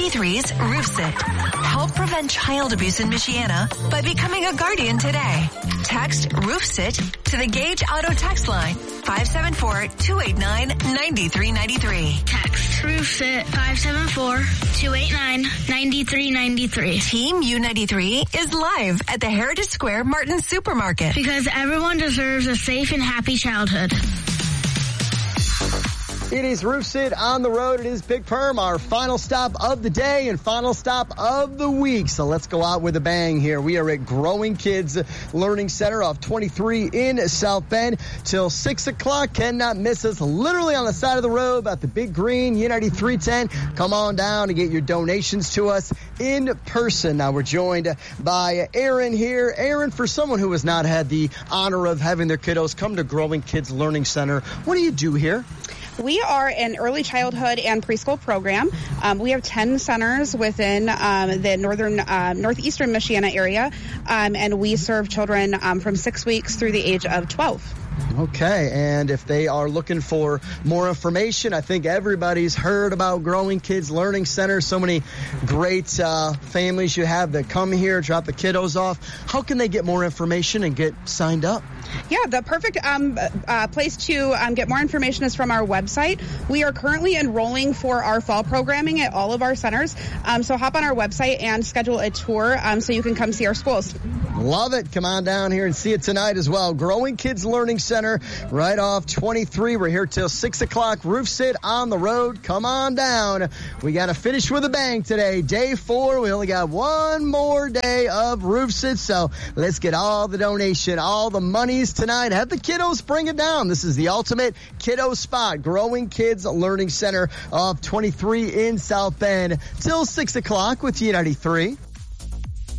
U93's Roof Sit. Help prevent child abuse in Michiana by becoming a guardian today. Text Roof Sit to the Gage Auto text line 574-289-9393. Text Roof Sit 574-289-9393. Team U93 is live at the Heritage Square Martin Supermarket. Because everyone deserves a safe and happy childhood. It is Roof Sit on the road. It is Big Perm, our final stop of the day and final stop of the week. So let's go out with a bang here. We are at Growing Kids Learning Center off 23 in South Bend till 6 o'clock. Cannot miss us. Literally on the side of the road about the big green United 310. Come on down to get your donations to us in person. Now we're joined by Aaron here. Aaron, for someone who has not had the honor of having their kiddos come to Growing Kids Learning Center, what do you do here? We are an early childhood and preschool program. We have 10 centers within the northeastern Michiana area, and we serve children from 6 weeks through the age of 12. Okay, and if they are looking for more information, I think everybody's heard about Growing Kids Learning Center. So many great families you have that come here, drop the kiddos off. How can they get more information and get signed up? Yeah, the perfect place to get more information is from our website. We are currently enrolling for our fall programming at all of our centers. So hop on our website and schedule a tour so you can come see our schools. Love it. Come on down here and see it tonight as well. Growing Kids Learning Center right off 23. We're here till 6 o'clock. Roof Sit on the road. Come on down. We got to finish with a bang today. Day 4. We only got one more day of Roof Sit. So let's get all the donation, all the monies tonight. Have the kiddos bring it down. This is the ultimate kiddo spot. Growing Kids Learning Center off 23 in South Bend till 6 o'clock with U93.